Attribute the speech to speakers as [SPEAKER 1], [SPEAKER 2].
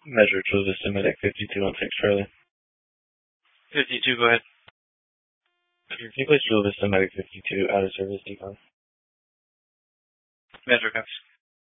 [SPEAKER 1] Measure Chula Vista Medic 52 on 6 Charlie.
[SPEAKER 2] 52, go ahead.
[SPEAKER 1] Can you place Chula Vista Medic 52 out of service decon?
[SPEAKER 2] Metro comes.